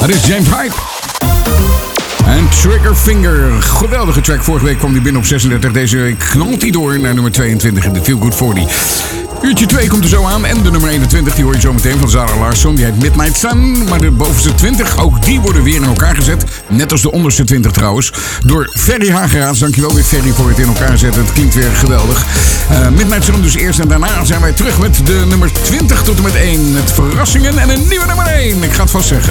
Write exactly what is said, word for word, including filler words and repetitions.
Dat is James Hype. En Trigger Finger. Geweldige track. Vorige week kwam die binnen op zesendertig. Deze week knalt hij door naar nummer tweeëntwintig in de Feel Good veertig. Uurtje twee komt er zo aan. En de nummer eenentwintig, die hoor je zo meteen van Zara Larsson. Die heet Midnight Sun. Maar de bovenste twintig, ook die worden weer in elkaar gezet. Net als de onderste twintig trouwens. Door Ferry Hageraats. Dankjewel weer Ferry voor het in elkaar zetten. Het klinkt weer geweldig. Uh, Midnight Sun dus eerst. En daarna zijn wij terug met de nummer twintig tot en met één. Met verrassingen en een nieuwe nummer één. Ik ga het vast zeggen.